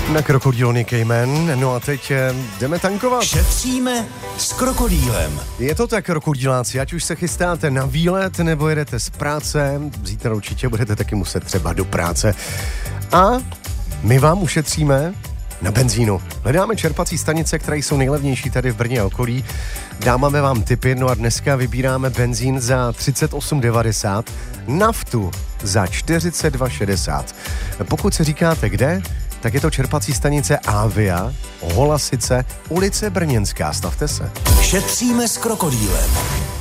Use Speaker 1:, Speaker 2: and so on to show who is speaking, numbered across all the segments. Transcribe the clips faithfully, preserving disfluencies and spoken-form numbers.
Speaker 1: Na Krokodýlny Cayman. No a teď jdeme tankovat.
Speaker 2: Šetříme s krokodýlem.
Speaker 1: Je to tak, krokodýláci, ať už se chystáte na výlet nebo jedete z práce, zítra určitě budete taky muset třeba do práce. A my vám ušetříme na benzínu. Hledáme čerpací stanice, které jsou nejlevnější tady v Brně a okolí. Dáme vám tipy, no a dneska vybíráme benzín za třicet osm devadesát, naftu za čtyřicet dva šedesát. Pokud se říkáte kde, tak je to čerpací stanice Avia, Holasice, ulice Brněnská. Stavte se.
Speaker 2: Šetříme s krokodýlem.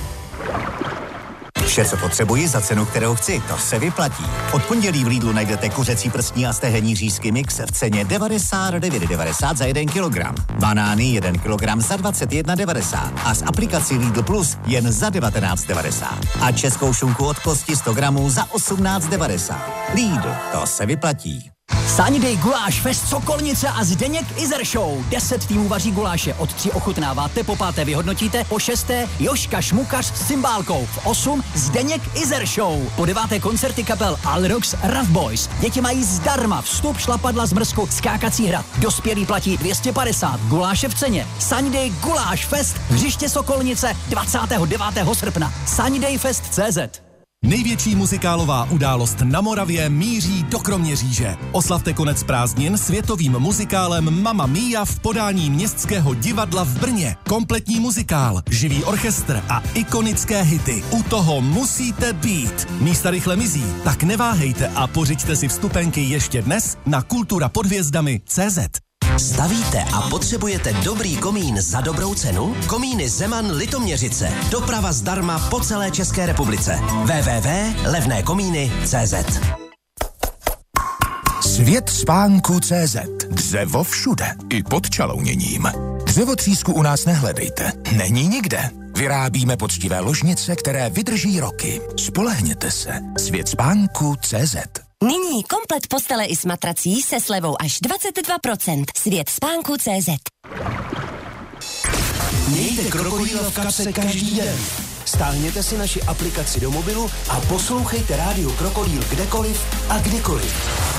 Speaker 2: Vše, co potřebuji za cenu, kterou chci, to se vyplatí. Od pondělí v Lidlu najdete kuřecí prstní a stehenní řízky mix v ceně devadesát devět devadesát za jeden kilogram. Banány jeden kilogram za dvacet jedna devadesát a z aplikací Lidl Plus jen za devatenáct devadesát. A českou šunku od kosti sto gramů za osmnáct devadesát. Lidl, to se vyplatí.
Speaker 3: Sunday Guláš Fest Sokolnice a Zdeněk Izer Show. Deset týmů vaří guláše, od tří ochutnáváte, po páté vyhodnotíte, po šesté Joška Šmukař s cymbálkou, v osm Zdeněk Izer Show. Po deváté koncerty kapel Alrox, Rough Boys. Děti mají zdarma vstup, šlapadla z mrzku, skákací hrad. Dospělí platí dvě stě padesát, guláše v ceně. Sunday Guláš Fest, hřiště Sokolnice, dvacátého devátého srpna. Sundayfest tečka cé zet.
Speaker 4: Největší muzikálová událost na Moravě míří do Kroměříže. Oslavte konec prázdnin světovým muzikálem Mamma Mia v podání Městského divadla v Brně. Kompletní muzikál, živý orchestr a ikonické hity. U toho musíte být. Místa rychle mizí, tak neváhejte a pořiďte si vstupenky ještě dnes na kultura pod hvězdami tečka cé zet.
Speaker 5: Stavíte a potřebujete dobrý komín za dobrou cenu? Komíny Zeman Litoměřice. Doprava zdarma po celé České republice. w w w tečka levné komíny tečka cé zet.
Speaker 6: Svět spánku tečka cé zet. Dřevo všude, i pod čalouněním. Dřevotřísku u nás nehledejte. Není nikde. Vyrábíme poctivé ložnice, které vydrží roky. Spolehněte se. Svět spánku tečka cé zet.
Speaker 7: Nyní komplet postele i s matrací se slevou až dvacet dva procent. Svět spánku tečka cé zet.
Speaker 2: Mějte krokodýla v kapse každý den. Stáhněte si naši aplikaci do mobilu a poslouchejte rádio Krokodýl kdekoliv a kdykoliv.